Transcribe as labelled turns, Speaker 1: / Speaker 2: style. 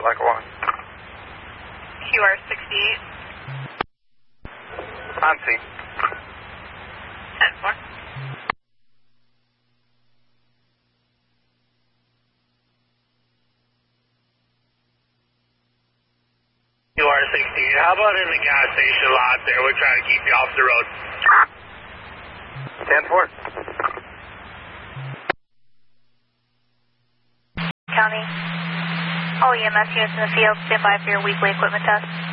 Speaker 1: like one.
Speaker 2: QR68.
Speaker 1: On scene.
Speaker 2: 10-4.
Speaker 3: QR68. How about in the gas station lot there? We're trying to keep you off the road.
Speaker 1: 10-4.
Speaker 2: County. All EMS units in the field, stand by for your weekly equipment test.